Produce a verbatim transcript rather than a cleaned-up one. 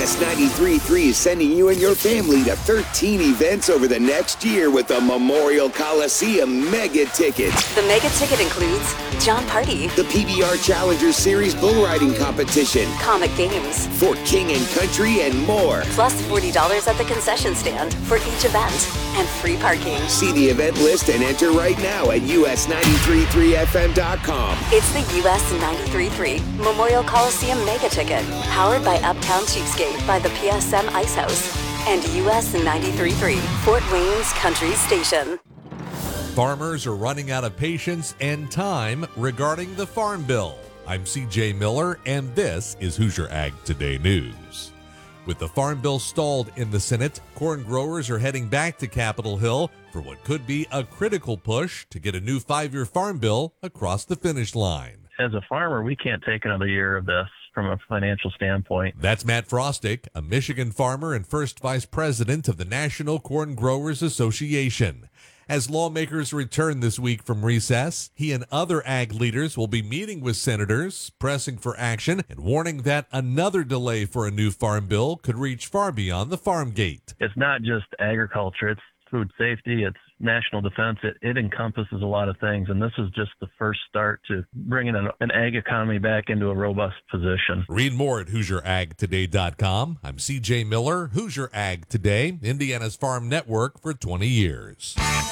S ninety-three point three is sending you and your family to thirteen events over the next year with the Memorial Coliseum Mega Tickets. The Mega Ticket includes John Party, the P B R Challenger Series bull riding competition, Comic Games, Fort King and Country, and more. Plus forty dollars at the concession stand for each event and free parking. See the event list and enter right now at U S ninety-three point three F M dot com. It's the U S ninety-three point three Memorial Coliseum Mega Ticket, powered by Uptown Cheapskate by the P S M Ice House and U S ninety-three point three Fort Wayne's Country Station. Farmers are running out of patience and time regarding the Farm Bill. I'm C J Miller, and this is Hoosier Ag Today News. With the Farm Bill stalled in the Senate, corn growers are heading back to Capitol Hill for what could be a critical push to get a new five-year Farm Bill across the finish line. As a farmer, we can't take another year of this from a financial standpoint. That's Matt Frostick, a Michigan farmer and first vice president of the National Corn Growers Association. As lawmakers return this week from recess, he and other ag leaders will be meeting with senators, pressing for action, and warning that another delay for a new farm bill could reach far beyond the farm gate. It's not just agriculture, it's food safety, it's national defense. It, it encompasses a lot of things, and this is just the first start to bringing an, an ag economy back into a robust position. Read more at Hoosier Ag Today dot com. I'm C J Miller, Hoosier Ag Today, Indiana's farm network for twenty years.